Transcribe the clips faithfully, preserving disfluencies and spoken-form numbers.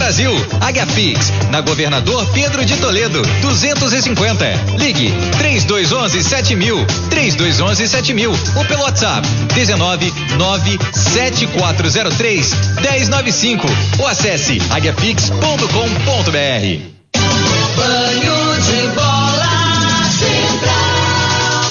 Brasil. Agapix, na Governador Pedro de Toledo, duzentos e cinquenta. Ligue três dois um um sete mil, três dois um um sete mil ou pelo WhatsApp dezenove nove sete quatro zero três um zero nove cinco ou acesse agapix ponto com ponto br. Banho de bola Central.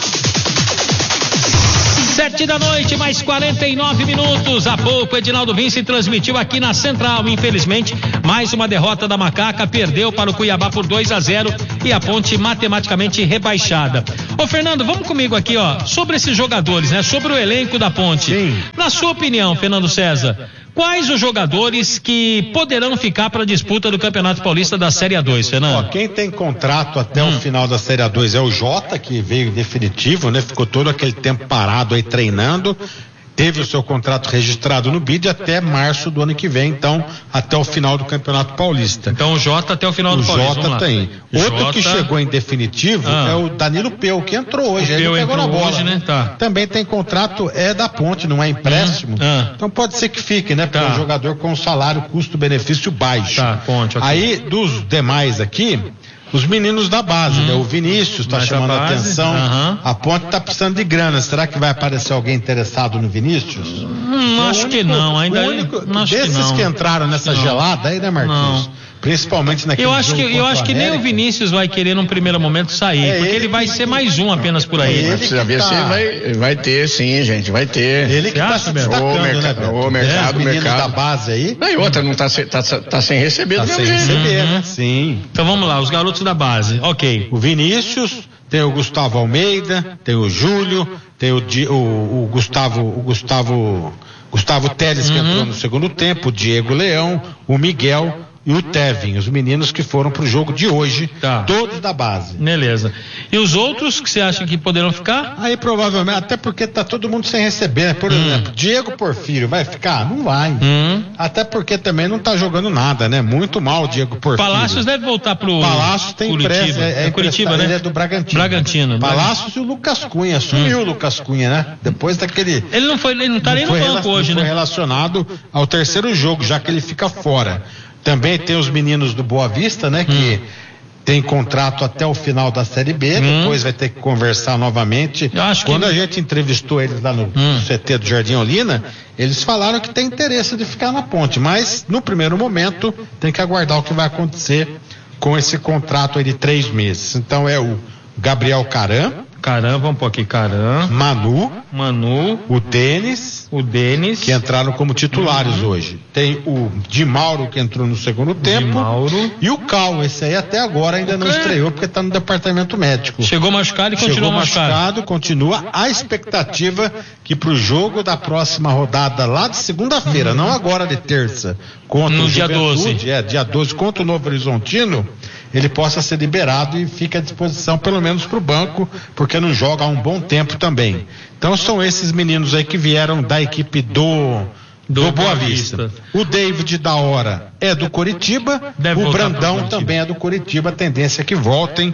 Sete da noite, mais quarenta e nove minutos. Há pouco, Edinaldo Vinci transmitiu aqui na Central. Infelizmente, mais uma derrota da Macaca. Perdeu para o Cuiabá por dois a zero e a Ponte matematicamente rebaixada. Ô, Fernando, vamos comigo aqui, ó, sobre esses jogadores, né? Sobre o elenco da Ponte. Sim. Na sua opinião, Fernando César, quais os jogadores que poderão ficar para a disputa do Campeonato Paulista da Série A dois, Fernando? Ó, quem tem contrato até hum. o final da Série A dois é o Jota, que veio definitivo, né? Ficou todo aquele tempo parado aí treinando. Teve o seu contrato registrado no B I D até março do ano que vem, então até o final do Campeonato Paulista. Então o Jota até o final o do Paulista. O Jota tem. Outro Jota... que chegou em definitivo ah. é o Danilo Peu, que entrou hoje. O Ele Peu pegou entrou na bola, hoje, né? Tá. Também tem contrato, é da Ponte, não é empréstimo. Ah. Então pode ser que fique, né? Porque tá. é um jogador com salário custo-benefício baixo. Tá, Ponte, okay. Aí, dos demais aqui, os meninos da base, hum. né? O Vinícius está chamando a atenção. Uhum. A Ponte está precisando de grana. Será que vai aparecer alguém interessado no Vinícius? Hum, acho único, que não. Ainda o único, não acho desses que, não. que entraram nessa não. gelada aí, né, Marquinhos? Não. Principalmente naquele eu acho jogo que eu acho que nem o Vinícius vai querer num primeiro momento sair, é porque ele, ele vai ser mais um apenas por aí. Ele precisa ver se vai, vai ter, sim, gente, vai ter. Ele que está se destacando, o mercado, né, Beto? o mercado, é, o mercado da base aí. Não, e outra, não tá, tá, tá sem receber tá do sem mesmo jeito. receber, uhum. né? Sim. Então vamos lá, os garotos da base, ok. O Vinícius, tem o Gustavo Almeida, tem o Júlio, tem o, o, o Gustavo, o Gustavo, Gustavo Teles, que uhum. entrou no segundo tempo, o Diego Leão, o Miguel e o Tevin, os meninos que foram pro jogo de hoje, tá. todos da base. Beleza. E os outros que você acha que poderão ficar? Aí provavelmente, até porque tá todo mundo sem receber, né? Por hum. exemplo, Diego Porfírio vai ficar? Não vai. Hum. Até porque também não tá jogando nada, né? Muito mal o Diego Porfírio. Palácios deve voltar pro Palácios tem Curitiba. É, é, é Curitiba, né? Ele é do Bragantino. Bragantino. Palácios e o Lucas Cunha. Sumiu hum. o Lucas Cunha, né? Depois daquele... Ele não foi, ele não tá nem no banco hoje, né? Foi relacionado ao terceiro jogo, já que ele fica fora. Também tem os meninos do Boa Vista, né? Que hum. tem contrato até o final da Série B, hum. depois vai ter que conversar novamente. Quando que... a gente entrevistou eles lá no hum. C T do Jardim Olina, eles falaram que tem interesse de ficar na Ponte, mas no primeiro momento tem que aguardar o que vai acontecer com esse contrato aí de três meses. Então é o Gabriel Caran. Caran, vamos pôr aqui, Caran. Manu. Manu. O Denis. O Denis. Que entraram como titulares uhum. hoje. Tem o Di Mauro, que entrou no segundo tempo. Di Mauro. E o Cal, esse aí até agora ainda não estreou, porque está no departamento médico. Chegou machucado e continua Chegou machucado. machucado, continua. A expectativa que pro jogo da próxima rodada lá de segunda-feira, uhum. não agora de terça, contra no o dia doze. É, dia doze, contra o Novo Horizontino, ele possa ser liberado e fique à disposição, pelo menos para o banco, porque não joga há um bom tempo também. Então são esses meninos aí que vieram da equipe do, do, do Boa Vista. Vista. O David da Hora é do Coritiba, deve o Brandão também é do Coritiba, a tendência é que voltem,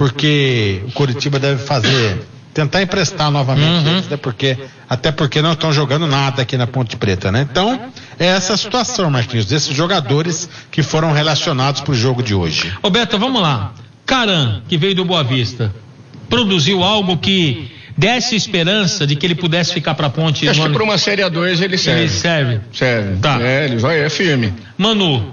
porque o Coritiba deve fazer... tentar emprestar novamente uhum. eles, até porque, até porque não estão jogando nada aqui na Ponte Preta, né? Então, é essa a situação, Marquinhos, desses jogadores que foram relacionados para o jogo de hoje. Ô Beto, vamos lá. Caran, que veio do Boa Vista, produziu algo que desse esperança de que ele pudesse ficar para a Ponte? Acho que para uma Série A dois ele serve. Ele serve? Serve. Tá. É, ele vai, é firme. Manu.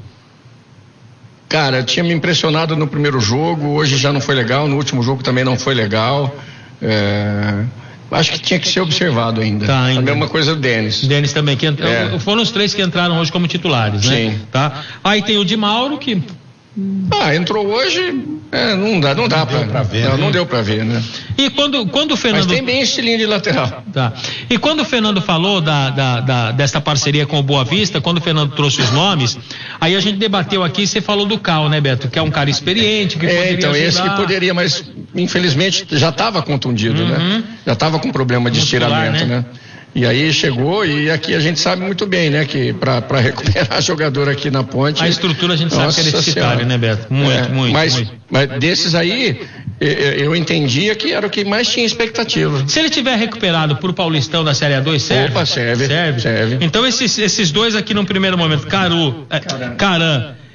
Cara, tinha me impressionado no primeiro jogo, hoje já não foi legal, no último jogo também não foi legal. É, acho que tinha que ser observado ainda. Tá, ainda. A mesma coisa do Denis. Denis também, que entra, é. foram os três que entraram hoje como titulares, né? Sim. Tá? Aí tem o Di Mauro, que... Ah, entrou hoje, é, não dá, não dá não pra, pra ver. Não, né? não deu pra ver, né? E quando, quando o Fernando... Mas tem bem estilinho de lateral. Tá. E quando o Fernando falou da, da, da, dessa parceria com o Boa Vista, quando o Fernando trouxe os nomes, aí a gente debateu aqui, você falou do Cal, né, Beto? Que é um cara experiente, que é, poderia então, ajudar. Esse que poderia, mas infelizmente já estava contundido, uhum. né? Já estava com problema de Muscular, estiramento, né? né? E aí chegou, e aqui a gente sabe muito bem, né, que para recuperar jogador aqui na Ponte... A estrutura a gente sabe que é deficitária, né, Beto? Muito, é, muito, mas, muito. Mas desses aí, eu, eu entendia que era o que mais tinha expectativa. Se ele tiver recuperado por Paulistão da Série A dois, serve? Opa, serve. Serve? Serve. Então esses, esses dois aqui no primeiro momento, Caru, é, Caran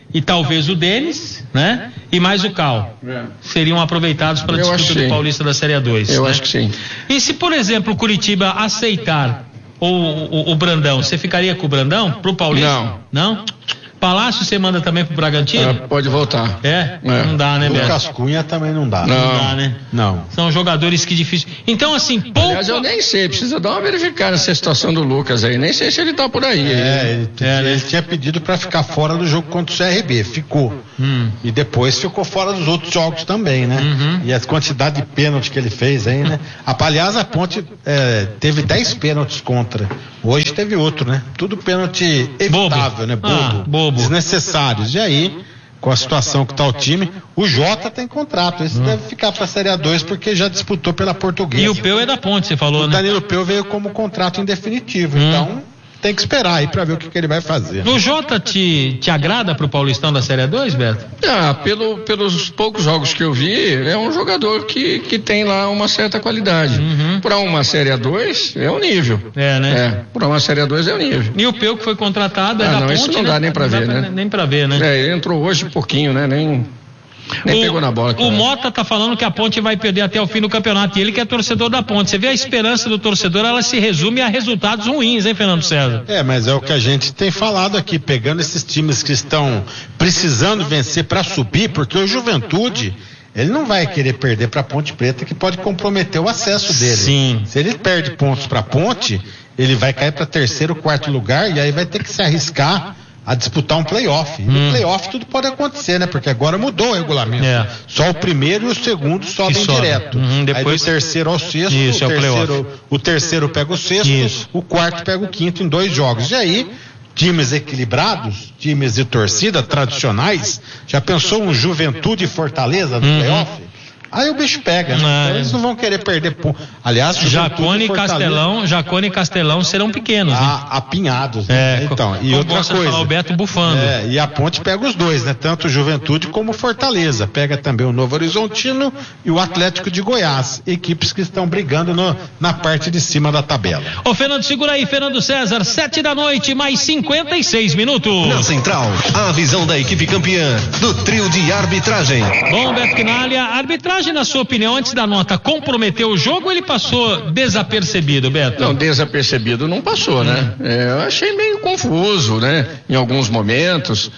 e talvez o Denis, né? E mais o Cal. É. Seriam aproveitados para a disputa do Paulista da Série A dois. Eu né? acho que sim. E se, por exemplo, o Curitiba aceitar o, o, o Brandão, você ficaria com o Brandão pro Paulista? Não. Não? Palácio você manda também pro Bragantino? É, pode voltar. É? é? Não dá, né, Beto? Lucas Cunha também não dá. Não, não dá, né? Não. São jogadores que difícil. Então, assim, pouco... Aliás, eu nem sei, precisa dar uma verificada nessa situação do Lucas aí. Nem sei se ele tá por aí. É, ele, é, ele tinha pedido pra ficar fora do jogo contra o C R B. Ficou. Hum. E depois ficou fora dos outros jogos também, né? Uhum. E a quantidade de pênalti que ele fez aí, né? Aliás, a Ponte é, teve dez pênaltis contra. Hoje teve outro, né? Tudo pênalti evitável, bobo. né? Bobo. Ah, bobo. Desnecessários. E aí, com a situação que está o time, o Jota tem contrato. Esse hum. deve ficar para a Série A dois porque já disputou pela Portuguesa. E o Peu é da Ponte, você falou, o né? O Danilo Peu veio como contrato indefinitivo. Hum. Então, tem que esperar aí para ver o que, que ele vai fazer. O Jota te, te agrada pro Paulistão da Série A dois, Beto? Ah, pelo, pelos poucos jogos que eu vi, é um jogador que, que tem lá uma certa qualidade. Uhum. Para uma Série A dois, é o nível. É, né? É, para uma Série A dois é o nível. E o Peu que foi contratado é ah, da não, Ponte, isso não né? dá nem para ver, pra, né? Nem para ver, né? É, ele entrou hoje um pouquinho, né? Nem... Nem o, pegou na bola. O Mota tá falando que a Ponte vai perder até o fim do campeonato. E ele que é torcedor da Ponte. Você vê a esperança do torcedor, ela se resume a resultados ruins, hein, Fernando César? É, mas é o que a gente tem falado aqui, pegando esses times que estão precisando vencer para subir, porque o Juventude, ele não vai querer perder para a Ponte Preta, que pode comprometer o acesso dele. Sim. Se ele perde pontos para a Ponte, ele vai cair para terceiro, quarto lugar, e aí vai ter que se arriscar a disputar um playoff. E hum. no playoff tudo pode acontecer, né? Porque agora mudou o regulamento. É. Só o primeiro e o segundo sobem direto. Uhum, depois... Aí do terceiro ao sexto, Isso, o, é o, terceiro, o terceiro pega o sexto, Isso. o quarto pega o quinto em dois jogos. E aí, times equilibrados, times de torcida tradicionais, já pensou um Juventude e Fortaleza no uhum. playoff? Aí o bicho pega, né? Ah, então eles não vão querer perder ponto. Aliás, Jacone e Castelão, Jacone e Castelão serão pequenos, né? Ah, apinhados, né? É, então, e outra coisa. Falar, o Beto bufando. É, e a Ponte pega os dois, né? Tanto o Juventude como o Fortaleza. Pega também o Novo Horizontino e o Atlético de Goiás. Equipes que estão brigando no, na parte de cima da tabela. Ô, Fernando, segura aí, Fernando César, sete da noite, mais cinquenta e seis minutos. Na Central, a visão da equipe campeã do trio de arbitragem. Bom, Beto Quinalha, a arbitragem, na sua opinião, antes da nota, comprometeu o jogo ou ele passou desapercebido, Beto? Não, desapercebido não passou, né? É, eu achei meio confuso, né? Em alguns momentos,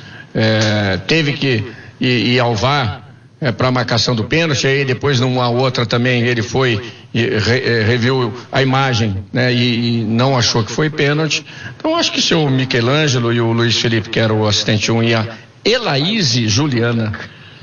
é, teve que ir, ir ao V A R é, para a marcação do pênalti, aí depois numa outra também ele foi e re, reviu a imagem, né? E, e não achou que foi pênalti. Então acho que o seu Michelangelo e o Luiz Felipe, que era o assistente um, e a Elaíse Juliana.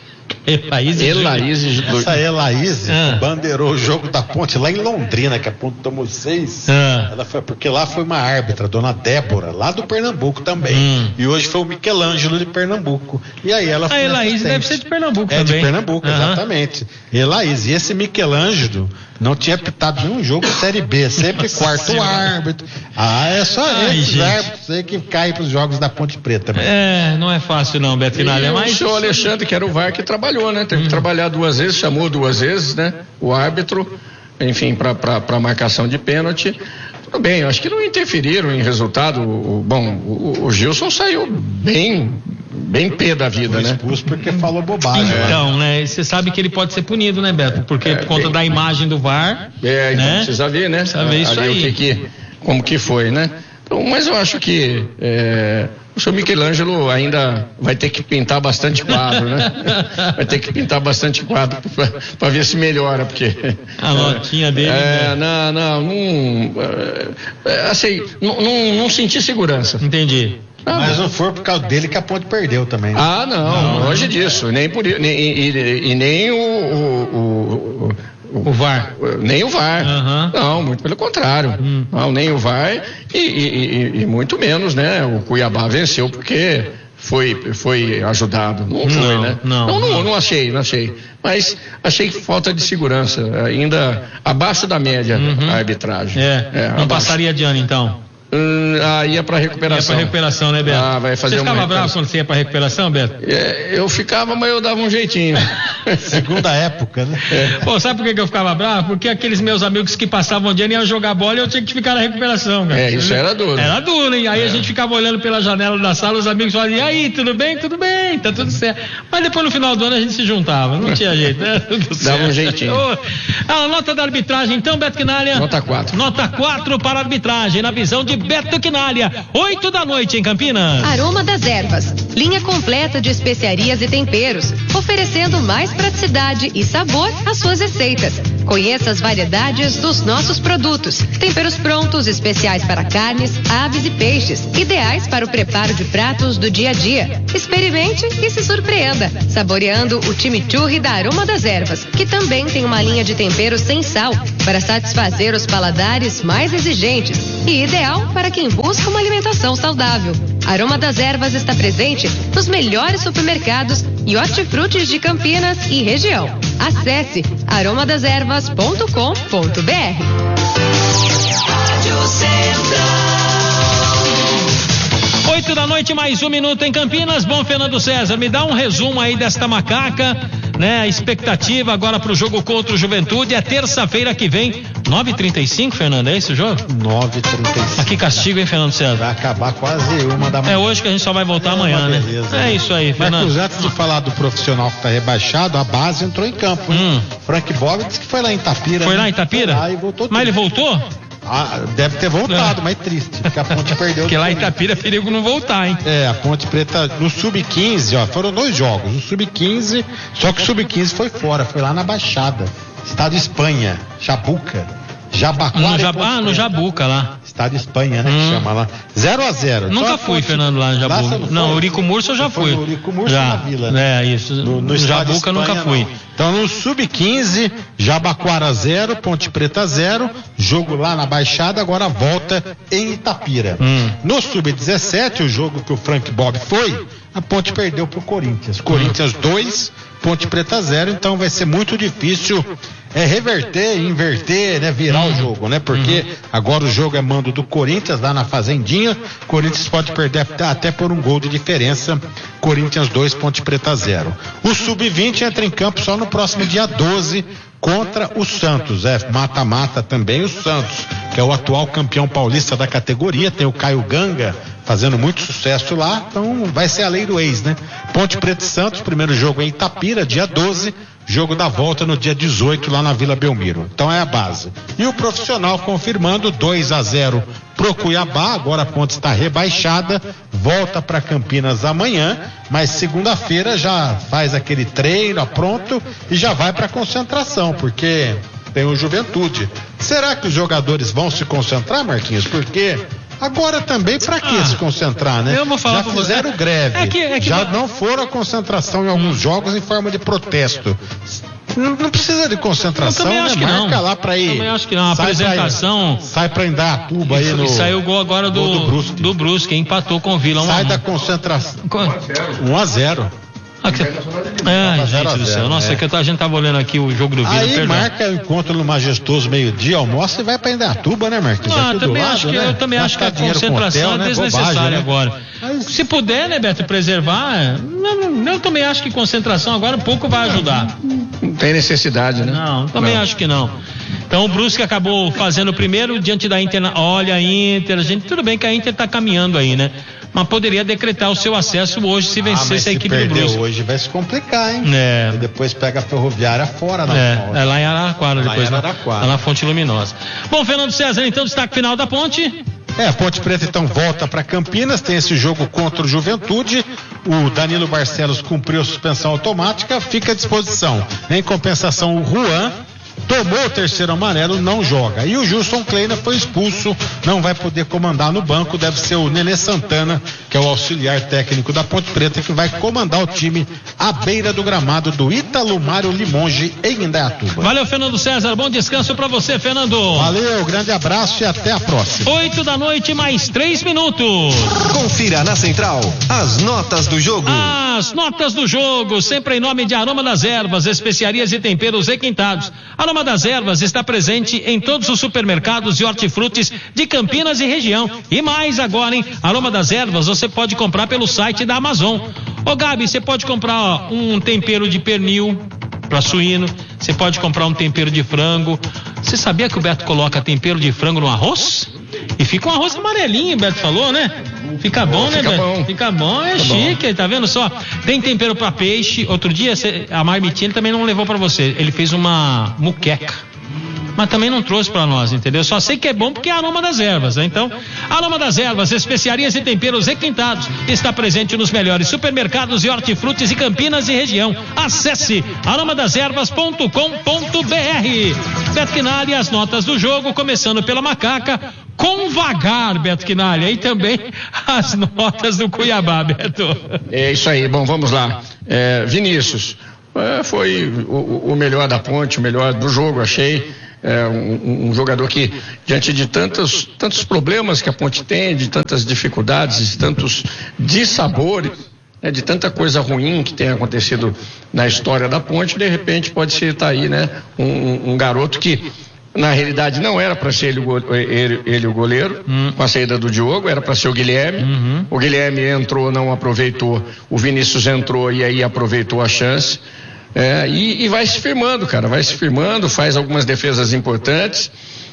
Elaíse, Elaíse Essa Elaíse ah. bandeirou o jogo da Ponte lá em Londrina, que a Ponte tomou seis. Ah. Ela foi, porque lá foi uma árbitra, a dona Débora, lá do Pernambuco também. Hum. E hoje foi o Michelangelo de Pernambuco. E aí ela foi. A Elaíse deve ser de Pernambuco é, também. É de Pernambuco, uh-huh. exatamente. Elaíse. E esse Michelangelo não tinha pitado nenhum jogo Série B, sempre quarto árbitro. Ah, é só Ai, esses gente. árbitros aí que caem pros jogos da Ponte Preta. Mesmo. É, não é fácil não, Beto Finalha. Mas o senhor Alexandre, que era o V A R que trabalhou, né? Teve hum. que trabalhar duas vezes, chamou duas vezes, né? O árbitro, enfim, para para marcação de pênalti. Tudo bem, eu acho que não interferiram em resultado. O, bom, o, o Gilson saiu bem, bem pé da vida, foi né? Expulso porque falou bobagem. Então, né? Você sabe que ele pode ser punido, né, Beto? Porque é, por conta bem, da imagem do V A R. É, então né? Precisa ver, né? Precisa ver isso ali aí. O que que, como que foi, né? Então, mas eu acho que é, o senhor Michelangelo ainda vai ter que pintar bastante quadro, né? Vai ter que pintar bastante quadro para ver se melhora, porque... A notinha dele... É, né? não, não, não... É, assim, não, não, não senti segurança. Entendi. Ah, mas não foi por causa dele que a Ponte perdeu também. Né? Ah, não, não longe não. disso. Nem por, nem, e, e, e nem o... o, o O V A R. Nem o V A R. Uhum. Não, muito pelo contrário. Uhum. Não, nem o V A R e, e, e, e muito menos, né? O Cuiabá venceu porque foi, foi ajudado. Não foi, não, né? Não não, não, não, não achei, não achei. Mas achei que falta de segurança, ainda abaixo da média uhum. a arbitragem. É, é não abaixo. passaria de ano, então. Hum, ah, ia pra recuperação. Ia pra recuperação, né, Beto? Ah, vai fazer você ficava uma bravo quando você ia pra recuperação, Beto? É, eu ficava, mas eu dava um jeitinho. Segunda época, né? É. Pô, sabe por que, que eu ficava bravo? Porque aqueles meus amigos que passavam o dia iam jogar bola e eu tinha que ficar na recuperação, cara. É, isso era duro. Era duro, hein? Aí é. a gente ficava olhando pela janela da sala, os amigos falavam, e aí, tudo bem? Tudo bem, tá tudo certo. Mas depois no final do ano a gente se juntava, não tinha jeito, né? Tudo dava certo. um jeitinho. A nota da arbitragem, então, Beto Quinalha? Nota quatro. Nota quatro para a arbitragem, na visão de Beto Quinalha. oito da noite em Campinas. Aroma das Ervas, linha completa de especiarias e temperos, oferecendo mais praticidade e sabor às suas receitas. Conheça as variedades dos nossos produtos. Temperos prontos, especiais para carnes, aves e peixes, ideais para o preparo de pratos do dia a dia. Experimente e se surpreenda, saboreando o chimichurri da Aroma das Ervas, que também tem uma linha de temperos sem sal, para satisfazer os paladares mais exigentes e ideal para quem busca uma alimentação saudável. Aroma das Ervas está presente nos melhores supermercados e hortifrutis de Campinas e região. Acesse aroma das ervas ponto com ponto b r. Oito da noite, mais um minuto em Campinas. Bom, Fernando César, me dá um resumo aí desta macaca, né? A expectativa agora pro jogo contra o Juventude é terça-feira que vem, nove e trinta e cinco, Fernando, é esse o jogo? nove e trinta e cinco. Mas que castigo, hein, Fernando César? Vai acabar quase uma da manhã. É hoje que a gente só vai voltar é amanhã, né? Beleza, é né? isso aí, Fernando. Marcos, antes de falar do profissional que tá rebaixado, a base entrou em campo. Hum. Frank Bob disse que foi lá em Itapira. Foi né? lá em Itapira? Foi lá e voltou. Mas ele voltou? Ah, deve ter voltado, é. mas triste, porque a Ponte perdeu. Porque lá em Itapira é perigo não voltar, hein? É, a Ponte Preta no sub quinze, ó, foram dois jogos, o sub quinze, só que o sub quinze foi fora, foi lá na Baixada, estado Espanha, Jabuca, Jabaquara. No Jab... Ah, no Jabuca lá. Estado Espanha, né, hum. que chama lá. zero a zero. Nunca fui, Ponte... Fernando, lá no Jabuca. Lá não, Eurico Murso eu já fui. O Eurico Murso na Vila. É, isso. No, no, no Jabuca eu nunca fui. Não. Então no sub quinze, Jabaquara zero, Ponte Preta zero, jogo lá na Baixada, agora volta em Itapira. Hum. No sub dezessete, o jogo que o Frank Bob foi, a Ponte perdeu pro Corinthians. Corinthians dois, Ponte Preta zero, então vai ser muito difícil é reverter, inverter, né, virar uhum. o jogo, né? Porque uhum. agora o jogo é mando do Corinthians lá na Fazendinha. Corinthians pode perder até por um gol de diferença. Corinthians dois, Ponte Preta zero. O sub vinte entra em campo só no próximo dia doze contra o Santos. É mata-mata também o Santos, que é o atual campeão paulista da categoria. Tem o Caio Ganga fazendo muito sucesso lá, então vai ser a lei do ex, né? Ponte Preta e Santos, primeiro jogo em Itapira, dia doze, jogo da volta no dia dezoito lá na Vila Belmiro. Então é a base. E o profissional confirmando dois a zero pro Cuiabá, agora a Ponte está rebaixada, volta para Campinas amanhã, mas segunda-feira já faz aquele treino pronto e já vai para concentração, porque tem o Juventude. Será que os jogadores vão se concentrar, Marquinhos? Porque agora também, pra que ah, se concentrar, né? Eu vou falar já fizeram você. greve, é que, é que já vai... não foram a concentração em alguns jogos em forma de protesto. Não, não precisa de concentração, eu também acho né? Que Marca não. lá pra ir. Eu também acho que não. A apresentação. Pra, sai pra Indaiatuba aí no. E saiu o gol agora do, do Brusque. Do Brusque, empatou com o Vila. Sai da concentração. um a zero. Ah, que... É, gente do céu. Nossa, é. que a gente tava olhando aqui o jogo do Vila. Aí marca o encontro no Majestoso meio-dia, almoça e vai pra Indaiatuba, né, Marquinhos? Ah, é também lado, acho que, né? eu também acho que a concentração hotel, é desnecessária, né? Bobagem, agora. Né? Se puder, né, Beto, preservar, eu, eu também acho que concentração agora um pouco vai ajudar. Não tem necessidade, né? Não, também não. acho que não. Então o Brusque acabou fazendo o primeiro diante da Inter. Olha a Inter, a gente, tudo bem que a Inter tá caminhando aí, né? Mas poderia decretar o seu acesso hoje se vencesse ah, a equipe do Brusque. Hoje vai se complicar, hein? É. E depois pega a Ferroviária fora na é, volta. É lá em Araraquara, lá depois, em Araraquara. Lá na Fonte Luminosa. Bom, Fernando César, então destaque final da Ponte. É, a Ponte Preta então volta para Campinas, tem esse jogo contra o Juventude. O Danilo Barcelos cumpriu a suspensão automática, fica à disposição. Em compensação, o Juan tomou o terceiro amarelo, não joga. E o Gilson Kleina foi expulso, não vai poder comandar no banco, deve ser o Nenê Santana, que é o auxiliar técnico da Ponte Preta, que vai comandar o time à beira do gramado do Ítalo Mário Limonge, em Indaiatuba. Valeu, Fernando César, bom descanso pra você, Fernando. Valeu, grande abraço e até a próxima. Oito da noite, mais três minutos. Confira na Central as notas do jogo. As As notas do jogo, sempre em nome de Aroma das Ervas, especiarias e temperos requintados. Aroma das Ervas está presente em todos os supermercados e hortifrutis de Campinas e região. E mais agora, hein? Aroma das Ervas você pode comprar pelo site da Amazon. Ô Gabi, você pode comprar ó, um tempero de pernil para suíno, você pode comprar um tempero de frango. Você sabia que o Beto coloca tempero de frango no arroz? E fica um arroz amarelinho, o Beto falou, né? Fica bom, oh, né, fica Beto? Bom. Fica bom, é fica chique, bom. Tá vendo só? Tem tempero para peixe. Outro dia cê, a marmitinha ele também não levou para você. Ele fez uma muqueca, mas também não trouxe para nós, entendeu? Só sei que é bom porque é Aroma das Ervas, né? Então, Aroma das Ervas, especiarias e temperos requintados, está presente nos melhores supermercados e hortifrutis de Campinas e região. Acesse aroma das ervas ponto com ponto b r. Beto Quinalha, as notas do jogo, começando pela Macaca, com vagar, Beto Quinalha, e também as notas do Cuiabá, Beto. É isso aí, bom, vamos lá. É, Vinícius, é, foi o, o melhor da Ponte, o melhor do jogo, achei. É um, um jogador que, diante de tantos, tantos problemas que a Ponte tem, de tantas dificuldades, de tantos dissabores, né, de tanta coisa ruim que tem acontecido na história da Ponte, de repente pode ser tá aí, né, um, um garoto que na realidade não era para ser ele, ele, ele o goleiro, hum. com a saída do Diogo, era para ser o Guilherme. Uhum. O Guilherme entrou, não aproveitou, o Vinícius entrou e aí aproveitou a chance. É, e, e vai se firmando, cara, vai se firmando, faz algumas defesas importantes.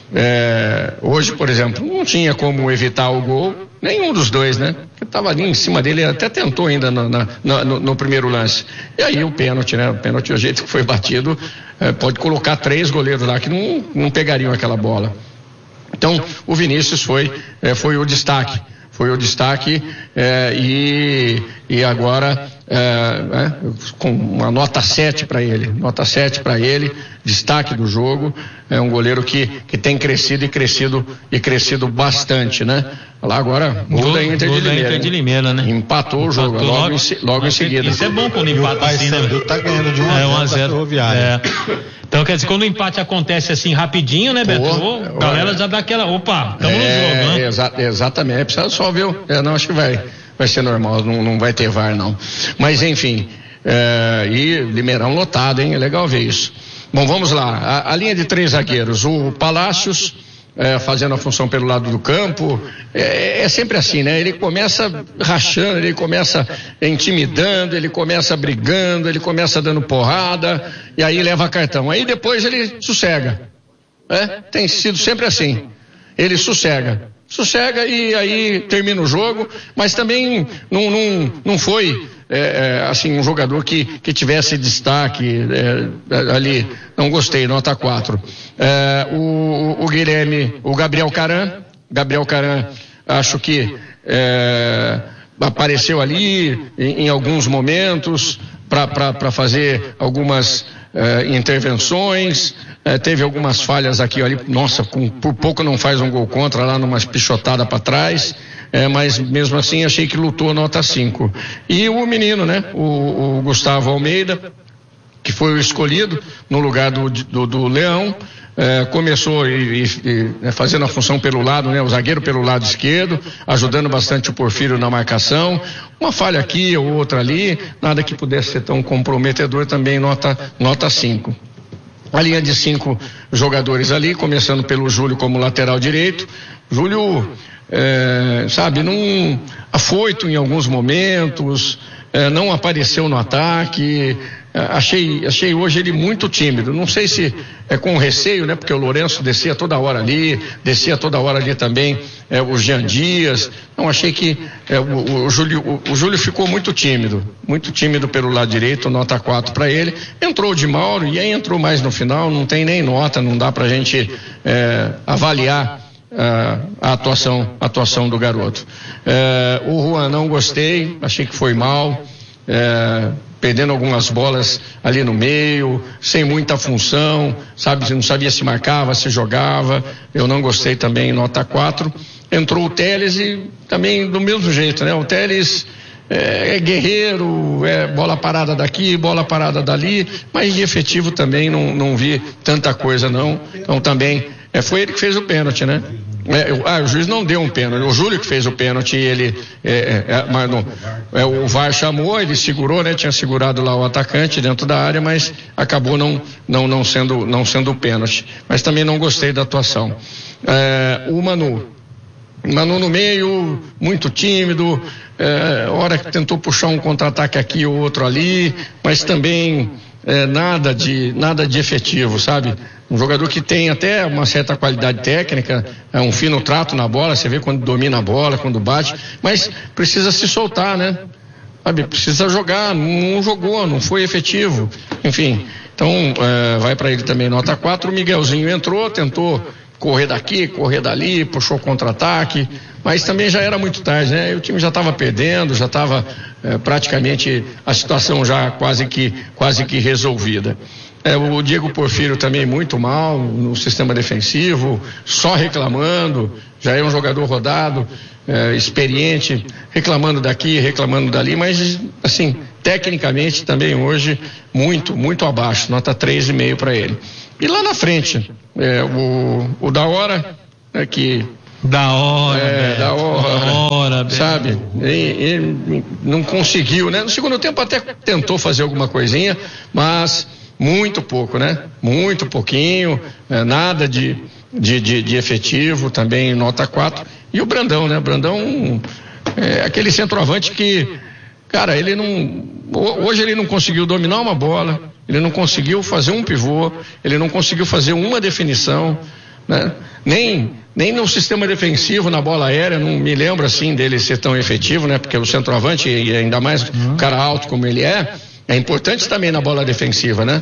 É, hoje, por exemplo, não tinha como evitar o gol, nenhum dos dois, né? Porque estava ali em cima dele, até tentou ainda no, na, no, no primeiro lance. E aí o pênalti, né? O pênalti, o jeito que foi batido, é, pode colocar três goleiros lá que não, não pegariam aquela bola. Então, o Vinícius foi, é, foi o destaque. Foi o destaque é, e, e agora é, é, com uma nota sete para ele, nota sete para ele, destaque do jogo, é um goleiro que, que tem crescido e crescido e crescido bastante, né? Lá agora, gol da Inter de Limeira, Inter de Limeira, né? Empatou o jogo logo, logo, em, logo em seguida. Isso é bom quando empata assim, né? O tá ganhando de um a zero. É. Então, quer dizer, quando o empate acontece assim rapidinho, né, Beto? Pô, a galera olha, já dá aquela, opa, estamos é, no jogo, né? Exa exatamente, precisa só ver, é, não, acho que vai, vai ser normal, não, não vai ter V A R não. Mas enfim, é, e Limeirão lotado, hein, é legal ver isso. Bom, vamos lá, a, a linha de três zagueiros, o Palácios, É, fazendo a função pelo lado do campo, é, é sempre assim, né? Ele começa rachando, ele começa intimidando, ele começa brigando, ele começa dando porrada, e aí leva cartão. Aí depois ele sossega, né? Tem sido sempre assim, ele sossega, sossega e aí termina o jogo, mas também não, não, não foi é, é, assim um jogador que, que tivesse destaque é, ali, não gostei, nota quatro. É, o, o Guilherme, o Gabriel Caran, Gabriel Caran, acho que é, apareceu ali em, em alguns momentos para fazer algumas é, intervenções, é, teve algumas falhas aqui ali, nossa, com, por pouco não faz um gol contra lá numa pichotada para trás, é, mas mesmo assim achei que lutou nota cinco. E o menino, né, o, o Gustavo Almeida, que foi o escolhido no lugar do, do, do Leão, é, começou e, e, e, fazendo a função pelo lado, né, o zagueiro pelo lado esquerdo, ajudando bastante o Porfírio na marcação, uma falha aqui ou outra ali, nada que pudesse ser tão comprometedor, também nota, nota cinco. A linha de cinco jogadores ali, começando pelo Júlio como lateral direito. Júlio, é, sabe, não afoito em alguns momentos, é, não apareceu no ataque. Achei, achei hoje ele muito tímido, não sei se é com receio, né, porque o Lourenço descia toda hora ali, descia toda hora ali também, é, o Jean Dias, não, achei que é, o, o, Júlio, o, o Júlio ficou muito tímido, muito tímido pelo lado direito, nota quatro para ele, entrou de Mauro e aí entrou mais no final, não tem nem nota, não dá pra gente é, avaliar a, a atuação, a atuação do garoto. É, o Juan não gostei, achei que foi mal, é, perdendo algumas bolas ali no meio, sem muita função, sabe, não sabia se marcava, se jogava, eu não gostei também, nota quatro. Entrou o Teles e também do mesmo jeito, né, o Teles é, é guerreiro, é bola parada daqui, bola parada dali, mas de efetivo também não, não vi tanta coisa não, então também, é, foi ele que fez o pênalti, né, É, o, ah, o juiz não deu um pênalti. O Júlio que fez o pênalti, ele. É, é, mas não, é, o V A R chamou, ele segurou, né? Tinha segurado lá o atacante dentro da área, mas acabou não, não, não sendo, não sendo pênalti. Mas também não gostei da atuação. É, o Manu. Manu no meio, muito tímido. É, hora que tentou puxar um contra-ataque aqui ou outro ali, mas também. É, nada de nada de efetivo, sabe? Um jogador que tem até uma certa qualidade técnica, é um fino trato na bola, você vê quando domina a bola, quando bate, mas precisa se soltar, né? Sabe? Precisa jogar, não jogou, não foi efetivo, enfim. Então, é, vai para ele também nota quatro. O Miguelzinho entrou, tentou correr daqui, correr dali, puxou contra-ataque, mas também já era muito tarde, né? O time já estava perdendo, já estava é, praticamente a situação já quase que, quase que resolvida. É, o Diego Porfírio também muito mal no sistema defensivo, só reclamando, já é um jogador rodado, é, experiente, reclamando daqui, reclamando dali, mas assim, tecnicamente também hoje muito, muito abaixo, nota três vírgula cinco para ele. E lá na frente, é, o, o da hora, é que... Da hora, é, Beto, da hora, da hora sabe? Ele, ele não conseguiu, né? No segundo tempo até tentou fazer alguma coisinha, mas muito pouco, né? Muito pouquinho, é, nada de, de, de, de efetivo, também nota quatro. E o Brandão, né? Brandão é aquele centroavante que, cara, ele não... Hoje ele não conseguiu dominar uma bola, ele não conseguiu fazer um pivô, ele não conseguiu fazer uma definição, né? Nem, nem no sistema defensivo, na bola aérea, não me lembro assim dele ser tão efetivo, né? Porque o centroavante, e ainda mais um uhum. cara alto como ele é, é importante também na bola defensiva, né?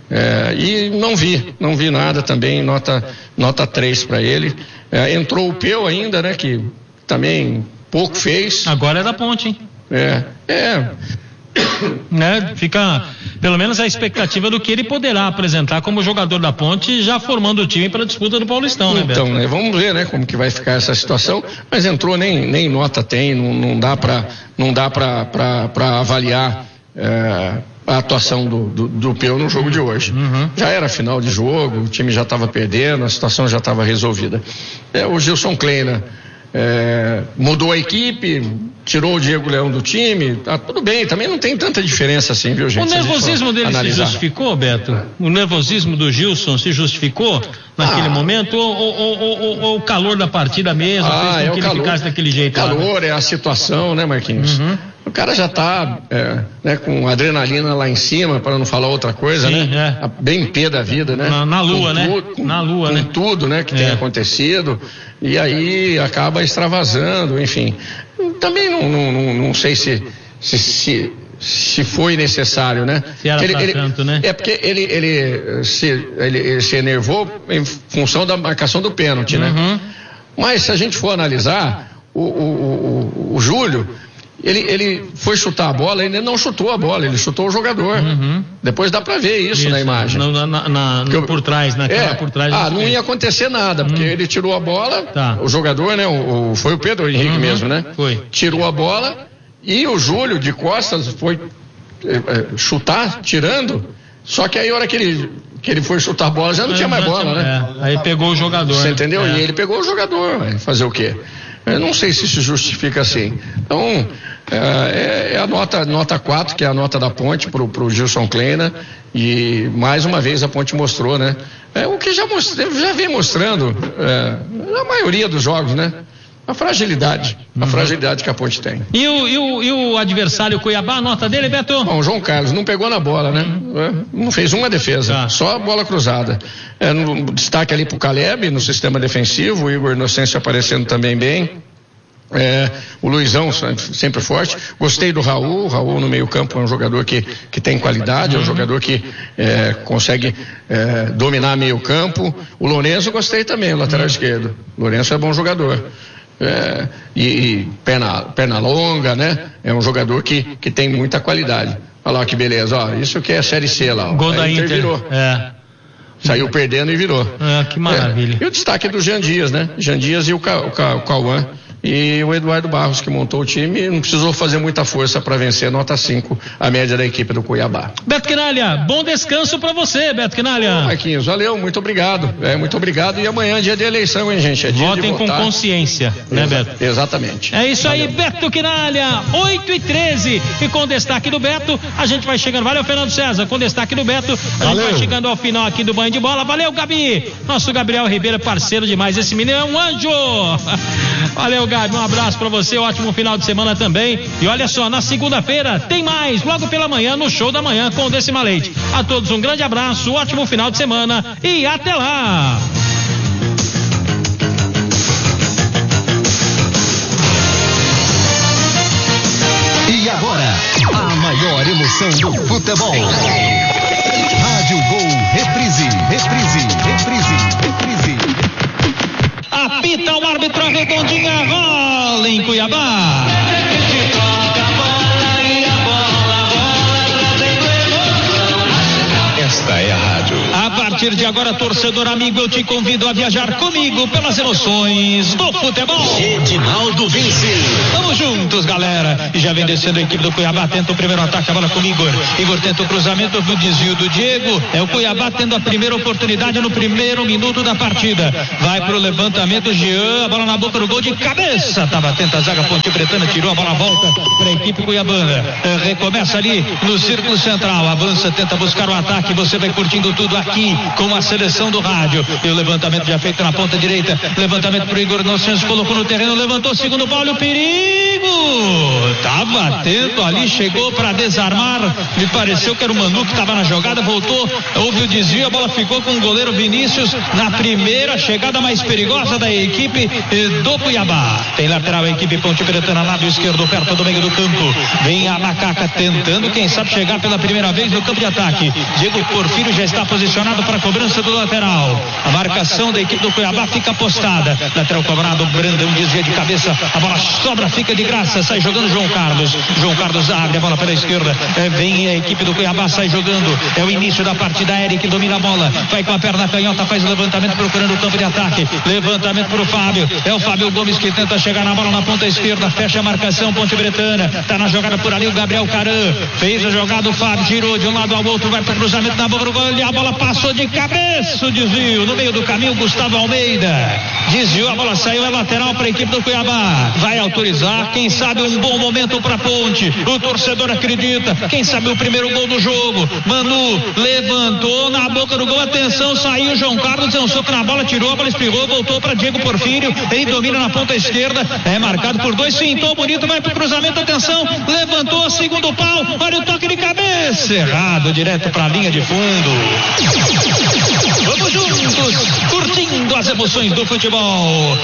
É, e não vi, não vi nada também, nota, nota três para ele. É, entrou o Peu ainda, né? Que também pouco fez. Agora é da Ponte, hein? É, é. Né? Fica pelo menos a expectativa do que ele poderá apresentar como jogador da Ponte, já formando o time para a disputa do Paulistão, né, Beto? Então, né, vamos ver, né, como que vai ficar essa situação, mas entrou, nem, nem nota tem, não, não dá para não dá para avaliar é, a atuação do, do, do Peu no jogo de hoje. Uhum. Já era final de jogo, o time já estava perdendo, a situação já estava resolvida. É, o Gilson Kleina É, mudou a equipe, tirou o Diego Leão do time, tá tudo bem, também não tem tanta diferença assim, viu, gente? O nervosismo dele analisar. Se justificou, Beto? O nervosismo do Gilson se justificou naquele ah. momento ou, ou, ou, ou, ou o calor da partida mesmo, ah, fez com é que ele calor, ficasse daquele jeito? O calor lá, né? É a situação, né, Marquinhos? Uhum. O cara já tá é, né, com adrenalina lá em cima, para não falar outra coisa, Sim, né? É. Bem pé da vida, né? Na, na lua, com né? Tudo, com, na lua, com né? tudo, né, que é. tem acontecido, e aí acaba extravasando, enfim. Também não, não, não, não sei se, se, se, se foi necessário, né? Se era ele, pra ele, tanto, né? É porque ele, ele, se, ele, ele se enervou em função da marcação do pênalti, né? Uhum. Mas se a gente for analisar, o, o, o, o Júlio, ele, ele foi chutar a bola, ele não chutou a bola, ele chutou o jogador. Uhum. Depois dá pra ver isso, isso na imagem. Na, na, na, no, por trás, naquela é, por trás. Ah, não ia acontecer nada, porque uhum. ele tirou a bola, tá. o jogador, né? O, o, foi o Pedro Henrique uhum. mesmo, né? Foi. Tirou a bola e o Júlio de costas foi é, chutar, tirando. Só que aí a hora que ele, que ele foi chutar a bola, já não é, tinha mais bola, né? É. Aí pegou o jogador. Você né? entendeu? É. E ele pegou o jogador, vai fazer o quê? Eu não sei se isso justifica assim. Então, é, é a nota, nota quatro, que é a nota da Ponte pro, pro Gilson Kleina, e mais uma vez a Ponte mostrou, né? É, o que já, mostrou, já vem mostrando é, na maioria dos jogos, né? A fragilidade, a uhum. fragilidade que a Ponte tem. E o, e o, e o adversário Cuiabá, a nota dele, Beto? Bom, o João Carlos não pegou na bola, né? Uhum. Não fez uma defesa, tá. Só a bola cruzada. É, no destaque ali pro Caleb, no sistema defensivo, o Igor Inocêncio aparecendo também bem. É, o Luizão sempre forte. Gostei do Raul. O Raul no meio campo é um jogador que, que tem qualidade, é um jogador que é, consegue é, dominar meio campo. O Lourenço gostei também, o lateral esquerdo. O Lourenço é bom jogador. É, e, e perna, perna longa, né? É um jogador que, que tem muita qualidade. Olha lá que beleza, ó, isso que é Série C lá. Ó. Gol da Inter, Inter virou. É. Saiu perdendo e virou. É, que maravilha. É. E o destaque do Jean Dias, né? Jean Dias e o, Ca, o, Ca, o Cauã E o Eduardo Barros, que montou o time, não precisou fazer muita força para vencer, nota cinco, a média da equipe do Cuiabá. Beto Quinalha, bom descanso para você, Beto Quinalha. Marquinhos, valeu, muito obrigado. É, muito obrigado. E amanhã é dia de eleição, hein, gente? É dia Votem de votar. Com consciência, né, Exa- Beto? Exatamente. É isso valeu. aí, Beto Quinalha, oito e treze. E com destaque do Beto, a gente vai chegando. Valeu, Fernando César. Com destaque do Beto, a valeu. gente vai chegando ao final aqui do Banho de Bola. Valeu, Gabi. Nosso Gabriel Ribeiro, parceiro demais. Esse menino é um anjo. Valeu, Gabi. Um abraço pra você. Ótimo final de semana também. E olha só, na segunda-feira tem mais, logo pela manhã, no Show da Manhã com o Decima Leite. A todos um grande abraço, ótimo final de semana e até lá. E agora, a maior emoção do futebol. Rádio Gol, reprise, reprise, reprise, reprise. Apita o árbitro, a redondinha rola em Cuiabá. Esta é a rádio. A partir de agora, torcedor amigo, eu te convido a viajar comigo pelas emoções do futebol. Edinaldo Vinci. Vamos juntos, galera. E já vem descendo a equipe do Cuiabá, tenta o primeiro ataque, a bola com o Igor. Igor tenta o cruzamento, o desvio do Diego. É o Cuiabá tendo a primeira oportunidade no primeiro minuto da partida. Vai pro levantamento, Jean, a bola na boca do gol de cabeça. Tava atenta a zaga Ponte Pretana, tirou a bola, volta para a equipe cuiabana. É, recomeça ali no círculo central, avança, tenta buscar o ataque. Você vai curtindo tudo aqui com a seleção do rádio. E o levantamento já feito na ponta direita. Levantamento pro Igor Inocêncio, colocou no terreno, levantou, segundo bola, o perigo! Tava atento ali, chegou para desarmar. Me pareceu que era o Manu que estava na jogada, voltou, houve o desvio, a bola ficou com o goleiro Vinícius na primeira chegada mais perigosa da equipe do Cuiabá. Tem lateral a equipe Ponte Pretana, lado esquerdo, perto do meio do campo. Vem a Macaca tentando, quem sabe, chegar pela primeira vez no campo de ataque. Diego Porfírio já está posicionado para a cobrança do lateral. A marcação da equipe do Cuiabá fica postada. Lateral cobrado, Brandão desvia de cabeça. A bola sobra, fica de graça. Sai jogando João Carlos. João Carlos abre a bola pela esquerda. É, vem a equipe do Cuiabá, sai jogando. É o início da partida. Eric domina a bola. Vai com a perna canhota, faz o levantamento procurando o campo de ataque. Levantamento para o Fábio. É o Fábio Gomes que tenta chegar na bola na ponta esquerda. Fecha a marcação, Ponte Pretana. Tá na jogada por ali o Gabriel Caran. Fez a jogada, o Fábio girou de um lado ao outro. Vai para o cruzamento na boca do gol. E a bola passou de cabeça. O desvio no meio do caminho, Gustavo Almeida desviou, a bola saiu, é lateral para a equipe do Cuiabá. Vai autorizar, quem sabe um bom momento para Ponte. O torcedor acredita, quem sabe o primeiro gol do jogo. Manu levantou na boca do gol, atenção, saiu João Carlos, deu um soco na bola, tirou, a bola espirrou, voltou para Diego Porfírio. Ele domina na ponta esquerda, é marcado por dois, fintou bonito, vai para o cruzamento, atenção, levantou, segundo pau, olha o toque de cabeça, errado, direto para a linha de fundo. Vamos juntos, curtindo as emoções do futebol.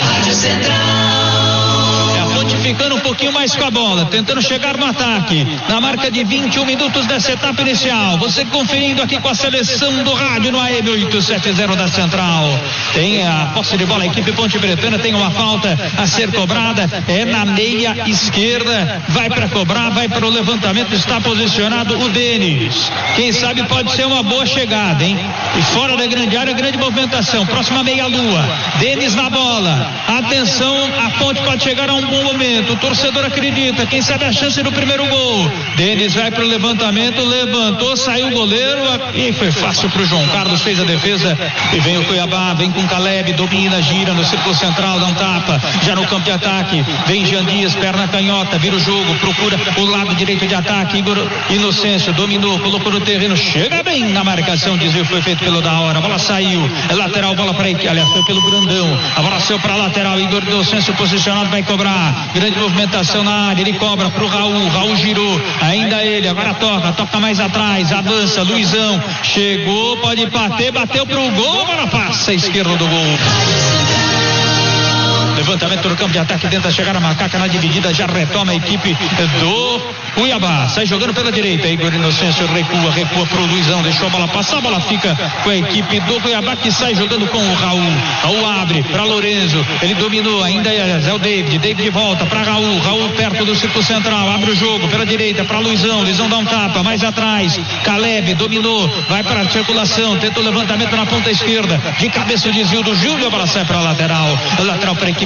É a Ponte ficando um pouquinho mais com a bola, tentando chegar no ataque. Na marca de vinte e um minutos dessa etapa inicial. Você conferindo aqui com a seleção do rádio no A M oitocentos e setenta da Central. Tem a posse de bola, a equipe Ponte Pretana tem uma falta a ser cobrada. É na meia esquerda. Vai para cobrar, vai para o levantamento. Está posicionado o Denis. Quem sabe pode ser uma boa chegada, hein? E fora da grande área, grande movimentação. Próxima meia-lua. Denis na bola. Atenção, a Ponte pode chegar a um bom momento. O torcedor acredita. Quem sabe a chance do primeiro gol. Denis vai para o levantamento. Levantou, saiu o goleiro. E foi fácil para o João Carlos. Fez a defesa. E vem o Cuiabá. Vem com Caleb. Domina, gira no círculo central. Dá um tapa. Já no campo de ataque. Vem Jean Dias, perna canhota. Vira o jogo. Procura o lado direito de ataque. Igor Inocêncio dominou. Colocou no terreno. Chega bem na marcação. Desvio foi feito pelo da hora. A bola saiu. É lateral. Bola para equipe. Aliás, foi pelo Brandão. A bola saiu para lateral. Igor Inocêncio posicionado. Vai cobrar. Grande movimentação na área. Ele cobra pro Raul. Raul girou. Ainda ele. Agora toca. Toca mais atrás. Avança. Luizão. Chegou. Pode bater. Bateu pro gol. Agora passa a esquerda do gol. Levantamento no campo de ataque, tenta chegar a Macaca na dividida, já retoma a equipe do Cuiabá, sai jogando pela direita, Igor Inocêncio recua, recua pro Luizão, deixou a bola passar, a bola fica com a equipe do Cuiabá que sai jogando com o Raul. Raul abre para Lorenzo, ele dominou, ainda é o David, David volta para Raul, Raul perto do círculo central, abre o jogo pela direita para Luizão, Luizão dá um tapa, mais atrás, Caleb dominou, vai para a circulação, tenta o levantamento na ponta esquerda, de cabeça o desvio do Júlio, a bola sai para a lateral, lateral para a equipe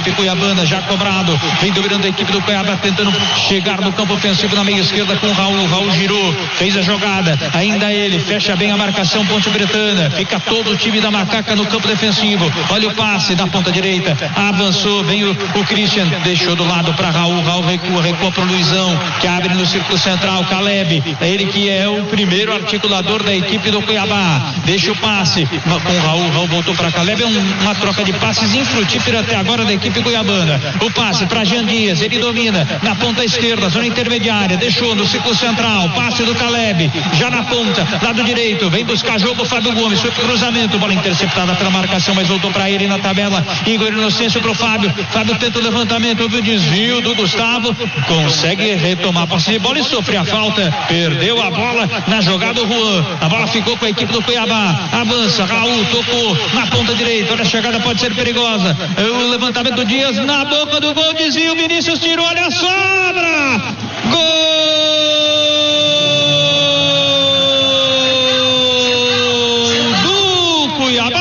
equipe cuiabana, já cobrado, vem dominando a equipe do Cuiabá, tentando chegar no campo ofensivo na meia esquerda com o Raul, Raul girou, fez a jogada, ainda ele, fecha bem a marcação Ponte Bretana, fica todo o time da Macaca no campo defensivo, olha o passe da ponta direita, avançou, vem o, o Christian, deixou do lado para Raul, Raul recua, recua para o Luizão, que abre no círculo central, Caleb, é ele que é o primeiro articulador da equipe do Cuiabá, deixa o passe com o Raul, Raul voltou para Caleb, é um, uma troca de passes infrutífera até agora da equipe cuiabana, o passe para Jean Dias, ele domina na ponta esquerda, zona intermediária, deixou no círculo central, passe do Caleb, já na ponta, lado direito, vem buscar jogo Fábio Gomes, foi pro cruzamento, bola interceptada pela marcação, mas voltou para ele na tabela, Igor Inocêncio pro Fábio, Fábio tenta o levantamento, houve o desvio do Gustavo, consegue retomar a posse de bola e sofre a falta, perdeu a bola na jogada o Juan, a bola ficou com a equipe do Cuiabá, avança, Raul tocou na ponta direita, olha a chegada pode ser perigosa, o levantamento do Dias na boca do gol, desvio, Vinícius tirou, olha a sobra, gol!